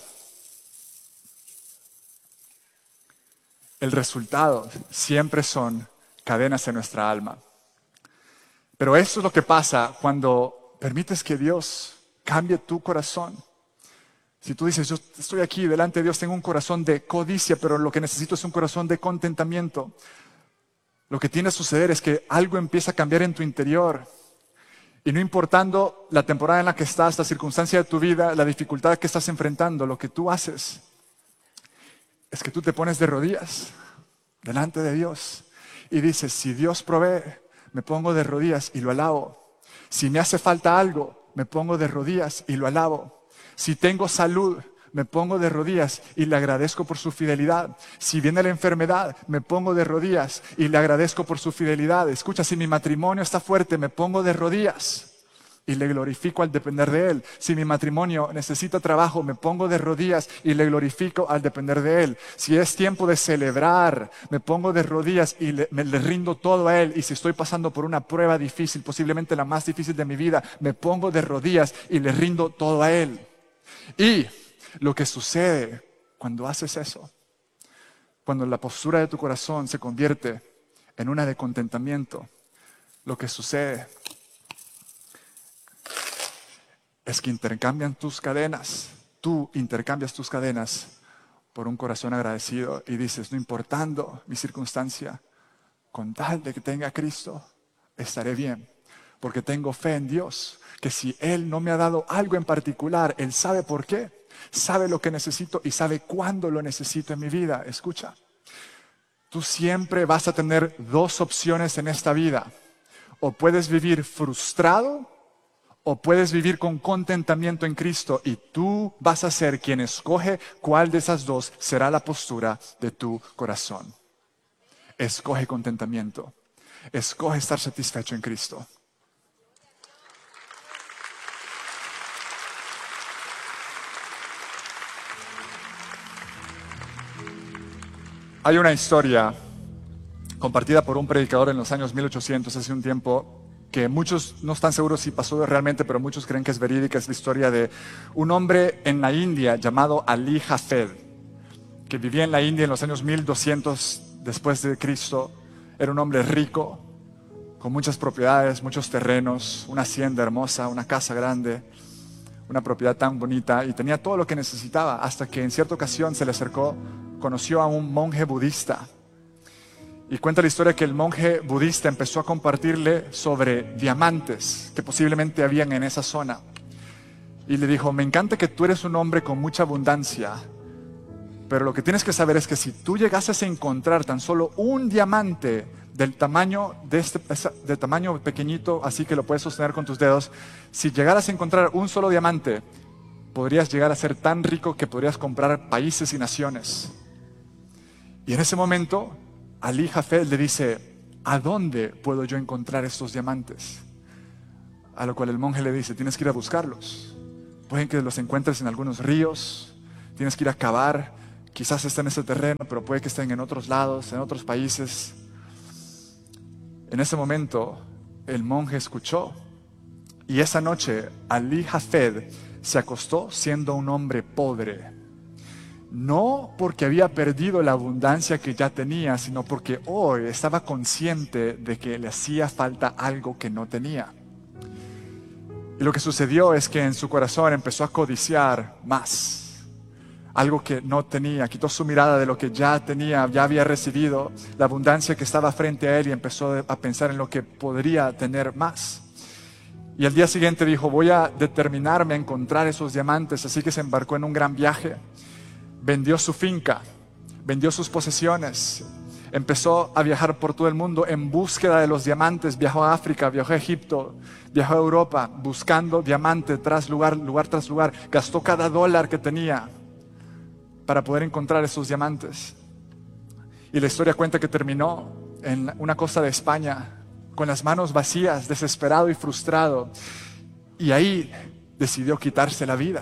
el resultado siempre son cadenas en nuestra alma. Pero eso es lo que pasa cuando permites que Dios cambie tu corazón. Si tú dices, yo estoy aquí delante de Dios, tengo un corazón de codicia, pero lo que necesito es un corazón de contentamiento. Lo que tiene a suceder es que algo empieza a cambiar en tu interior. Y no importando la temporada en la que estás, la circunstancia de tu vida, la dificultad que estás enfrentando, lo que tú haces es que tú te pones de rodillas delante de Dios y dices, si Dios provee, me pongo de rodillas y lo alabo. Si me hace falta algo, me pongo de rodillas y lo alabo. Si tengo salud, me pongo de rodillas y le agradezco por su fidelidad. Si viene la enfermedad, me pongo de rodillas y le agradezco por su fidelidad. Escucha, si mi matrimonio está fuerte, me pongo de rodillas y le glorifico al depender de Él. Si mi matrimonio necesita trabajo, me pongo de rodillas y le glorifico al depender de Él. Si es tiempo de celebrar, me pongo de rodillas y le rindo todo a Él. Y si estoy pasando por una prueba difícil, posiblemente la más difícil de mi vida, me pongo de rodillas y le rindo todo a Él. Y lo que sucede cuando haces eso, cuando la postura de tu corazón se convierte en una de contentamiento, lo que sucede es que intercambian tus cadenas. Tú intercambias tus cadenas por un corazón agradecido y dices, no importando mi circunstancia, con tal de que tenga a Cristo, estaré bien. Porque tengo fe en Dios, que si Él no me ha dado algo en particular, Él sabe por qué, sabe lo que necesito y sabe cuándo lo necesito en mi vida. Escucha, tú siempre vas a tener dos opciones en esta vida. O puedes vivir frustrado, o puedes vivir con contentamiento en Cristo, y tú vas a ser quien escoge cuál de esas dos será la postura de tu corazón. Escoge contentamiento. Escoge estar satisfecho en Cristo. Hay una historia compartida por un predicador en los años 1800, hace un tiempo, que muchos no están seguros si pasó realmente, pero muchos creen que es verídica. Es la historia de un hombre en la India llamado Ali Hafed, que vivía en la India en los años 1200 después de Cristo. Era un hombre rico, con muchas propiedades, muchos terrenos, una hacienda hermosa, una casa grande, una propiedad tan bonita, y tenía todo lo que necesitaba, hasta que en cierta ocasión se le acercó, conoció a un monje budista. Y cuenta la historia que el monje budista empezó a compartirle sobre diamantes que posiblemente habían en esa zona. Y le dijo, me encanta que tú eres un hombre con mucha abundancia, pero lo que tienes que saber es que si tú llegases a encontrar tan solo un diamante del tamaño de tamaño pequeñito, así que lo puedes sostener con tus dedos, si llegaras a encontrar un solo diamante, podrías llegar a ser tan rico que podrías comprar países y naciones. Y en ese momento, Ali Hafed le dice, ¿a dónde puedo yo encontrar estos diamantes? A lo cual el monje le dice, tienes que ir a buscarlos. Pueden que los encuentres en algunos ríos, tienes que ir a cavar, quizás estén en ese terreno, pero puede que estén en otros lados, en otros países. En ese momento, el monje escuchó, y esa noche Ali Hafed se acostó siendo un hombre pobre. No porque había perdido la abundancia que ya tenía, sino porque hoy estaba consciente de que le hacía falta algo que no tenía. Y lo que sucedió es que en su corazón empezó a codiciar más, algo que no tenía. Quitó su mirada de lo que ya tenía, ya había recibido, la abundancia que estaba frente a él, y empezó a pensar en lo que podría tener más. Y al día siguiente dijo, voy a determinarme a encontrar esos diamantes. Así que se embarcó en un gran viaje, vendió su finca, vendió sus posesiones, empezó a viajar por todo el mundo en búsqueda de los diamantes. Viajó a África, viajó a Egipto, viajó a Europa, buscando diamante tras lugar tras lugar. Gastó cada dólar que tenía para poder encontrar esos diamantes. Y la historia cuenta que terminó en una costa de España, con las manos vacías, desesperado y frustrado. Y ahí decidió quitarse la vida.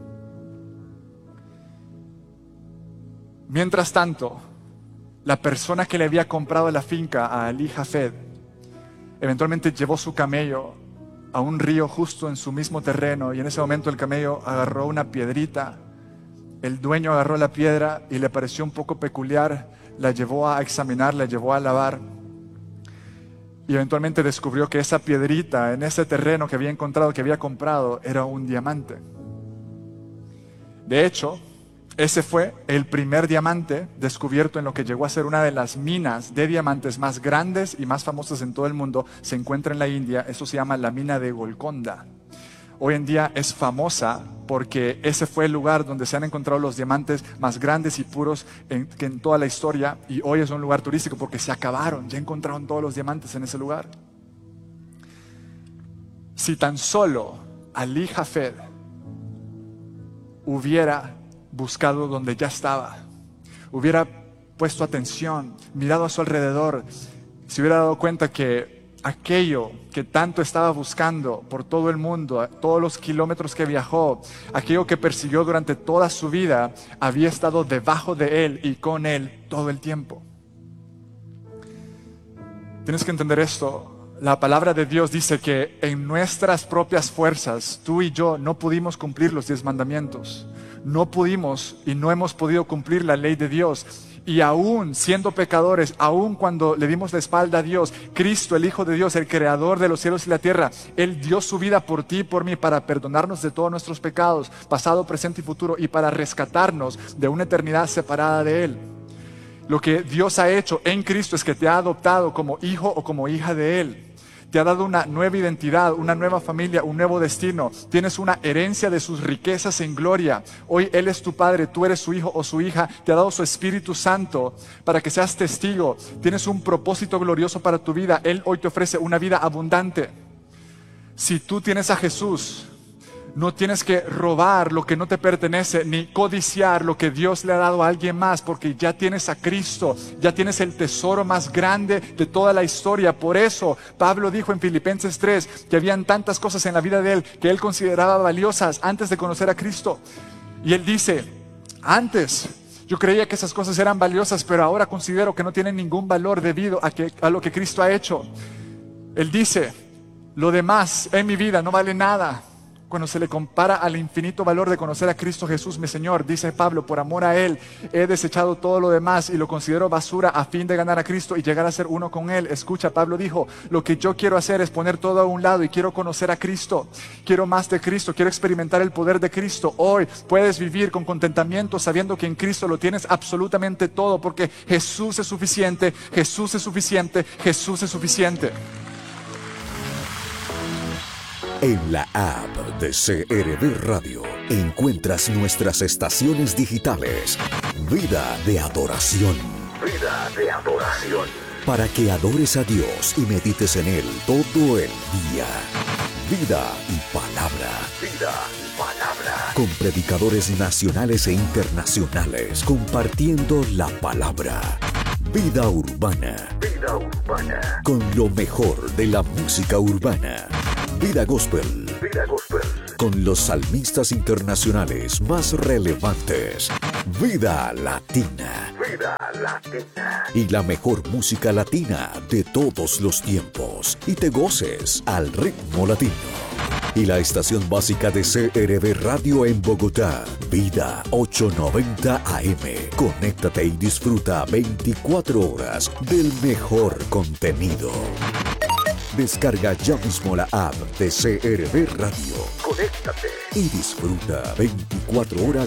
Mientras tanto, la persona que le había comprado la finca a Ali Hafed eventualmente llevó su camello a un río justo en su mismo terreno, y en ese momento el camello agarró una piedrita. El dueño agarró la piedra y le pareció un poco peculiar, la llevó a examinar, la llevó a lavar, y eventualmente descubrió que esa piedrita en ese terreno que había encontrado, que había comprado, era un diamante. De hecho, ese fue el primer diamante descubierto en lo que llegó a ser una de las minas de diamantes más grandes y más famosas en todo el mundo. Se encuentra en la India. Eso se llama la mina de Golconda. Hoy en día es famosa porque ese fue el lugar donde se han encontrado los diamantes más grandes y puros en toda la historia, y hoy es un lugar turístico porque se acabaron, ya encontraron todos los diamantes en ese lugar. Si tan solo Ali Hafed hubiera buscado donde ya estaba, hubiera puesto atención, mirado a su alrededor, se hubiera dado cuenta que aquello que tanto estaba buscando por todo el mundo, todos los kilómetros que viajó, aquello que persiguió durante toda su vida, había estado debajo de él y con él todo el tiempo. Tienes que entender esto. La palabra de Dios dice que en nuestras propias fuerzas, tú y yo no pudimos cumplir los 10 mandamientos. No pudimos y no hemos podido cumplir la ley de Dios. Y aún siendo pecadores, aún cuando le dimos la espalda a Dios, Cristo, el Hijo de Dios, el Creador de los cielos y la tierra, Él dio su vida por ti y por mí para perdonarnos de todos nuestros pecados, pasado, presente y futuro, y para rescatarnos de una eternidad separada de Él. Lo que Dios ha hecho en Cristo es que te ha adoptado como hijo o como hija de Él. Te ha dado una nueva identidad, una nueva familia, un nuevo destino. Tienes una herencia de sus riquezas en gloria. Hoy Él es tu Padre, tú eres su hijo o su hija. Te ha dado su Espíritu Santo para que seas testigo. Tienes un propósito glorioso para tu vida. Él hoy te ofrece una vida abundante. Si tú tienes a Jesús, no tienes que robar lo que no te pertenece, ni codiciar lo que Dios le ha dado a alguien más, porque ya tienes a Cristo, ya tienes el tesoro más grande de toda la historia. Por eso Pablo dijo en Filipenses 3 que habían tantas cosas en la vida de él que él consideraba valiosas antes de conocer a Cristo. Y él dice, antes yo creía que esas cosas eran valiosas, pero ahora considero que no tienen ningún valor debido a lo que Cristo ha hecho. Él dice, lo demás en mi vida no vale nada cuando se le compara al infinito valor de conocer a Cristo Jesús, mi Señor. Dice Pablo, por amor a Él he desechado todo lo demás y lo considero basura a fin de ganar a Cristo y llegar a ser uno con Él. Escucha, Pablo dijo, lo que yo quiero hacer es poner todo a un lado y quiero conocer a Cristo. Quiero más de Cristo, quiero experimentar el poder de Cristo. Hoy puedes vivir con contentamiento sabiendo que en Cristo lo tienes absolutamente todo, porque Jesús es suficiente, Jesús es suficiente, Jesús es suficiente. En la app de CRB Radio encuentras nuestras estaciones digitales. Vida de adoración. Vida de adoración. Para que adores a Dios y medites en Él todo el día. Vida y palabra. Vida y palabra. con predicadores nacionales e internacionales compartiendo la palabra. Vida Urbana. Vida Urbana. Con lo mejor de la música urbana. Vida Gospel. Vida Gospel. Con los salmistas internacionales más relevantes. Vida Latina. Vida Latina. Y la mejor música latina de todos los tiempos. Y te goces al ritmo latino. Y la estación básica de CRB Radio en Bogotá, Vida 890 AM. Conéctate y disfruta 24 horas del mejor contenido. Descarga ya mismo la app de CRB Radio. Conéctate y disfruta 24 horas